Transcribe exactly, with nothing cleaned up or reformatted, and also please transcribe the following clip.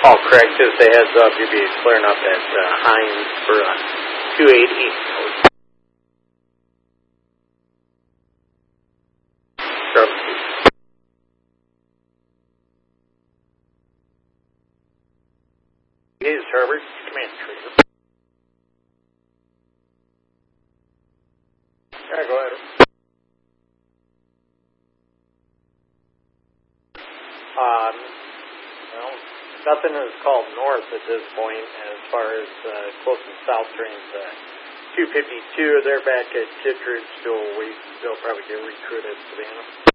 Oh, correct. Just a heads up, you'll be clearing up at uh, Hines for uh, two eighty. Hey, Trevor. Command Trevor. Yeah, go ahead. Um, well, nothing is called north at this point as far as uh, close and south trains. Uh, two fifty-two, they're back at Kittredge. They'll wait. They'll probably get recruited to Savannah.